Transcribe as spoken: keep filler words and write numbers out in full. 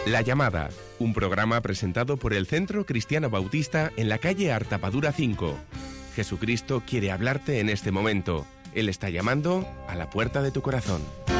La Llamada, un programa presentado por el Centro Cristiano Bautista en la calle Artapadura cinco. Jesucristo quiere hablarte en este momento. Él está llamando a la puerta de tu corazón.